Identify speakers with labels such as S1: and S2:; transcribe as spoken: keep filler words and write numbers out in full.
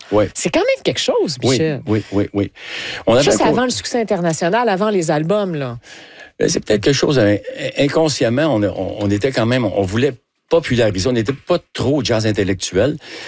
S1: Oui.
S2: C'est quand même quelque chose, Michel.
S1: Oui, oui, oui. oui. On avait
S2: Juste
S1: un...
S2: avant le succès international, avant les albums, là.
S1: C'est peut-être quelque chose, inconsciemment, on, on, on était quand même, on voulait populariser, on n'était pas trop jazz intellectuel,